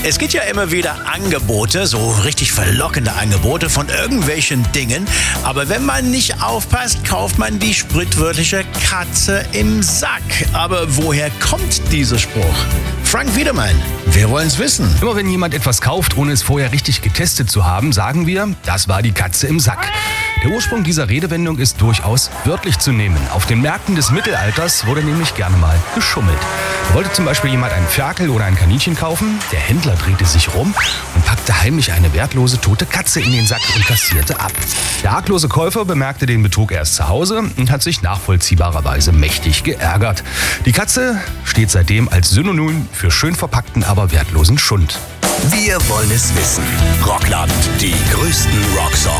Es gibt ja immer wieder Angebote, so richtig verlockende Angebote von irgendwelchen Dingen. Aber wenn man nicht aufpasst, kauft man die sprichwörtliche Katze im Sack. Aber woher kommt dieser Spruch? Frank Wiedermann, wir wollen's wissen. Immer wenn jemand etwas kauft, ohne es vorher richtig getestet zu haben, sagen wir, das war die Katze im Sack. Der Ursprung dieser Redewendung ist durchaus wörtlich zu nehmen. Auf den Märkten des Mittelalters wurde nämlich gerne mal geschummelt. Da wollte zum Beispiel jemand einen Ferkel oder ein Kaninchen kaufen. Der Händler drehte sich rum und packte heimlich eine wertlose tote Katze in den Sack und kassierte ab. Der arglose Käufer bemerkte den Betrug erst zu Hause und hat sich nachvollziehbarerweise mächtig geärgert. Die Katze steht seitdem als Synonym für schön verpackten, aber wertlosen Schund. Wir wollen es wissen. Rockland, die größten Rocksongs.